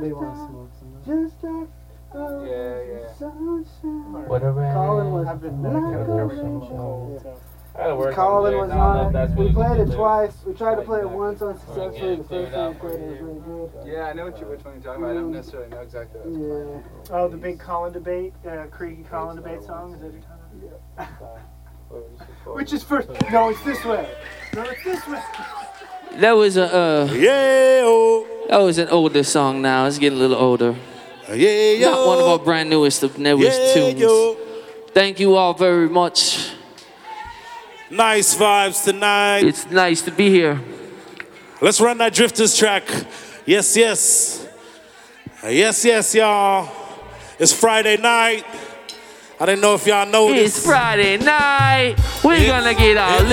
they want to smoke some. Just like sunshine. Whatever. Colin was I've been like medicated a for rain. cold. Yeah. I gotta work Colin on was lyrics. I don't know if on. that's We really played good it twice. We tried to Like play it that. once unsuccessfully. The first time we played it was really good. Yeah, I know which one you're talking about. I don't necessarily know exactly what it's playing. Yeah. Oh, the big Colin debate, Creaky Colin debate song. Is that what you're talking about? Which is first? No, it's this way. No, it's this way. That was Yeah, that was an older song now. It's getting a little older. yeah, Not one of our brand newest tunes. Thank you all very much. Nice vibes tonight. It's nice to be here. Let's run that Drifters track. Yes, yes. Yes, yes, y'all. It's Friday night. I didn't know if y'all know It's this. Friday night. We're gonna get our